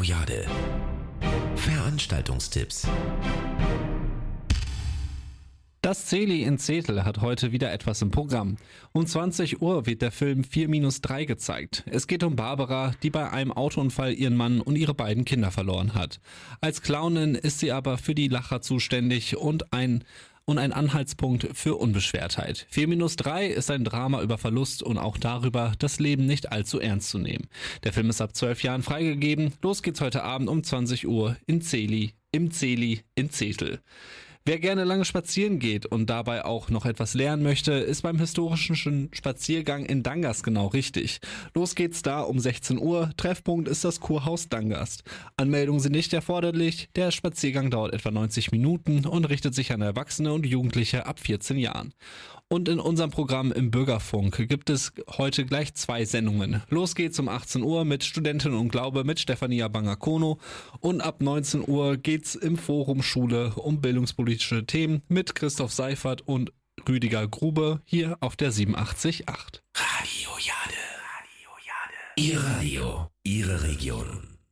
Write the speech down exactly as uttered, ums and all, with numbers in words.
Jade. Veranstaltungstipps. Das Zeli in Zetel hat heute wieder etwas im Programm. Um zwanzig Uhr wird der Film vier minus drei gezeigt. Es geht um Barbara, die bei einem Autounfall ihren Mann und ihre beiden Kinder verloren hat. Als Clownin ist sie aber für die Lacher zuständig und ein und ein Anhaltspunkt für Unbeschwertheit. vier minus drei ist ein Drama über Verlust und auch darüber, das Leben nicht allzu ernst zu nehmen. Der Film ist ab zwölf Jahren freigegeben. Los geht's heute Abend um zwanzig Uhr in Zeli, im Zeli in Zetel. Wer gerne lange spazieren geht und dabei auch noch etwas lernen möchte, ist beim historischen Spaziergang in Dangast genau richtig. Los geht's da um sechzehn Uhr. Treffpunkt ist das Kurhaus Dangast. Anmeldungen sind nicht erforderlich. Der Spaziergang dauert etwa neunzig Minuten und richtet sich an Erwachsene und Jugendliche ab vierzehn Jahren. Und in unserem Programm im Bürgerfunk gibt es heute gleich zwei Sendungen. Los geht's um achtzehn Uhr mit Studentin und Glaube mit Stefania Bangakono und ab neunzehn Uhr geht's im Forum Schule um bildungspolitische Themen mit Christoph Seifert und Rüdiger Grube hier auf der siebenundachtzig Komma acht. Radio Jade. Radio Jade. Ihr Radio, Ihre Region.